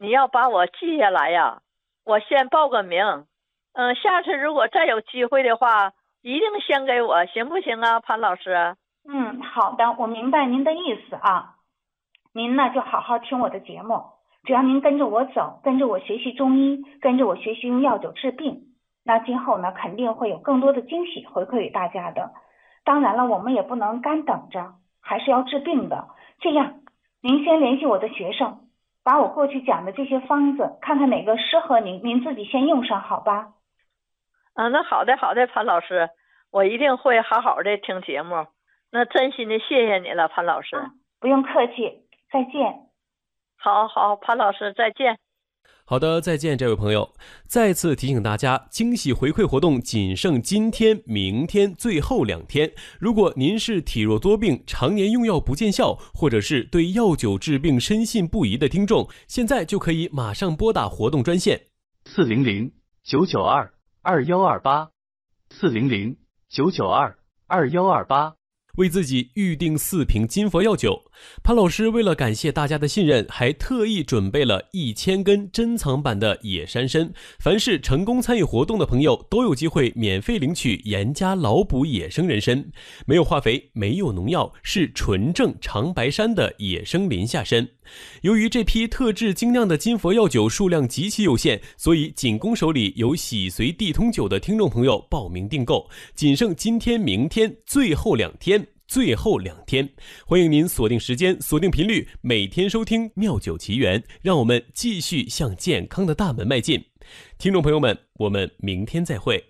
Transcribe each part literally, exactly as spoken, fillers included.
你要把我记下来呀，我先报个名。嗯，下次如果再有机会的话，一定先给我，行不行啊，潘老师？ 嗯，好的，我明白您的意思啊。您呢就好好听我的节目，只要您跟着我走，跟着我学习中医，跟着我学习用药酒治病，那今后呢肯定会有更多的惊喜回馈给大家的。当然了，我们也不能干等着，还是要治病的。这样，您先联系我的学生，把我过去讲的这些方子，看看哪个适合您，您自己先用上，好吧？ 啊，那好的好的，潘老师，我一定会好好的听节目。那真心的谢谢你了，潘老师。 啊，不用客气，再见。 好好，潘老师再见。 好的，再见，这位朋友。再次提醒大家，惊喜回馈活动仅剩今天、明天最后两天。如果您是体弱多病、常年用药不见效，或者是对药酒治病深信不疑的听众，现在就可以马上拨打活动专线四零零九九二二幺二八四零零九九二二幺二八。 为自己预定四瓶金佛药酒。潘老师为了感谢大家的信任，还特意准备了一千根珍藏版的野山参。凡是成功参与活动的朋友，都有机会免费领取严家老补野生人参，没有化肥，没有农药，是纯正长白山的野生林下参。由于这批特制精酿的金佛药酒数量极其有限，所以仅供手里有喜随地通酒的听众朋友报名订购，仅剩今天、明天最后两天。最后两天，欢迎您锁定时间，锁定频率，每天收听妙酒奇缘，让我们继续向健康的大门迈进。听众朋友们，我们明天再会。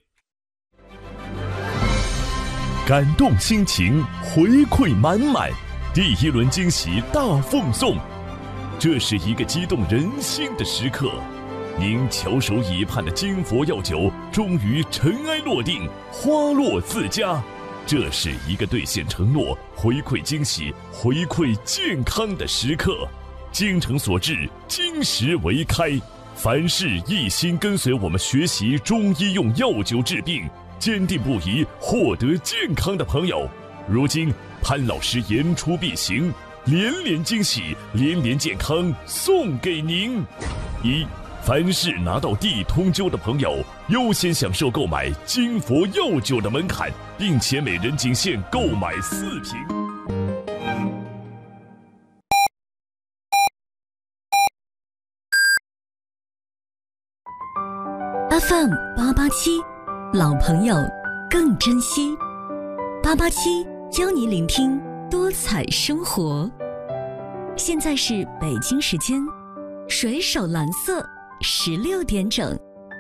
感动心情，回馈满满，第一轮惊喜大奉送，这是一个激动人心的时刻。您翘首以盼的金佛药酒终于尘埃落定，花落自家。这是一个兑现承诺、回馈惊喜、回馈健康的时刻。精诚所至，金石为开。凡是一心跟随我们学习中医用药酒治病，坚定不移获得健康的朋友，如今潘老师言出必行，连连惊喜，连连健康送给您。一凡是拿到地通灸的朋友，优先享受购买金佛药酒的门槛，并且每人仅限购买四瓶。 F M 八八七，老朋友更珍惜。八八七教你聆听多彩生活。现在是北京时间水手蓝色。十六点整。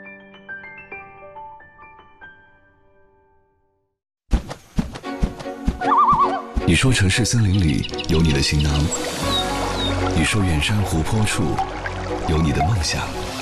你说城市森林里有你的行囊，你说远山湖泊处有你的梦想。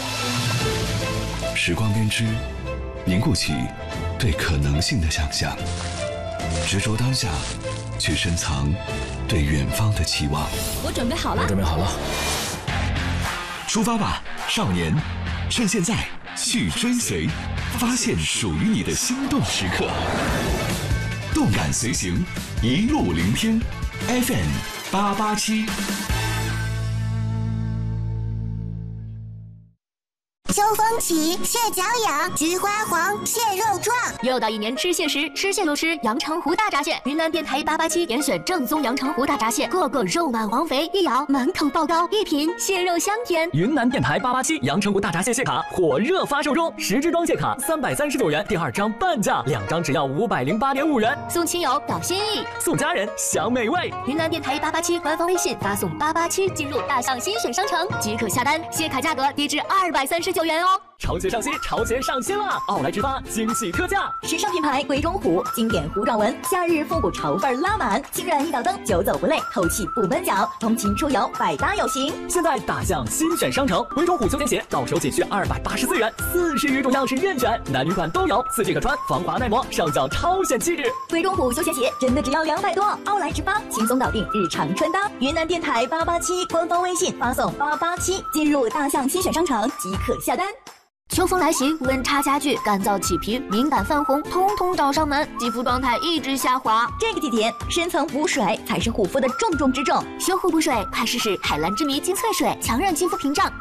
时光编织，凝固起对可能性的想象，执着当下，去深藏对远方的期望。 我准备好了， 我准备好了。出发吧，少年！趁现在去追随，发现属于你的心动时刻。动感随行，一路聆听 F M 八八七。 秋风起，蟹脚痒，菊花黄，蟹肉壮。 又到一年吃蟹时，吃蟹就吃阳澄湖大闸蟹。云南电台八八七严选正宗阳澄湖大闸蟹，个个肉满黄肥，一咬满口爆膏，一品蟹肉香甜。 云南电台八八七阳澄湖大闸蟹蟹卡火热发售中，十支装蟹卡三百三十九元，第二张半价，两张只要五百零八点五元。 送亲友表心意， 送家人享美味。 云南电台八八七官方微信发送八八七进入大象新选商城即可下单，蟹卡价格低至二百三十九元哦。 潮鞋上新，潮鞋上新了！奥莱直发惊喜特价， 时尚品牌贵中虎经典糊状纹，夏日复古潮范拉满，轻软一脚蹬，久走不累，透气不闷脚，通勤出游百搭有型。 现在大象新选商城，贵中虎休闲鞋到手仅需二百八十四元，四十余种样式任选，男女款都有，四季可穿，防滑耐磨，上脚超显气质。 贵中虎休闲鞋真的只要两百多，奥莱直发轻松搞定日常穿搭。云南电台八八七官方微信发送八八七进入大象新选商城即可下单。 秋风来袭，温差加剧，干燥起皮，敏感泛红，通通找上门，肌肤状态一直下滑。 这个季节，深层补水才是护肤的重中之重。 修护补水，快试试海蓝之谜精粹水，强韧肌肤屏障。